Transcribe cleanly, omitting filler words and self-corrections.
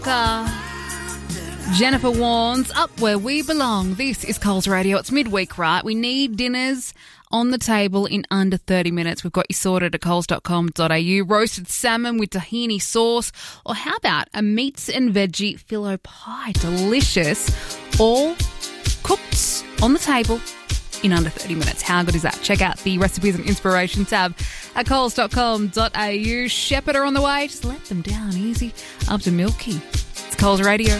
Jennifer Warnes, Up Where We Belong. This is Coles Radio. It's midweek, right? We need dinners on the table in under 30 minutes. We've got you sorted at coles.com.au. Roasted salmon with tahini sauce. Or how about a meats and veggie phyllo pie? Delicious. All cooked on the table in under 30 minutes. How good is that? Check out the recipes and inspiration tab at coles.com.au. Shepherd are on the way. Just let them down easy. Up to Milky. It's Coles Radio.